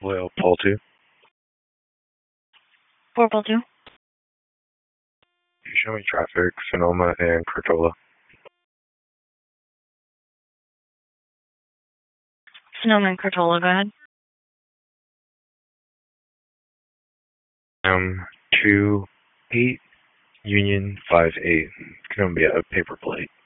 Leopold 2. Purple 2. You show me traffic, Sonoma, and Crotola. Sonoma and Crotola, go ahead. 28 Union 58. It's going to be a paper plate.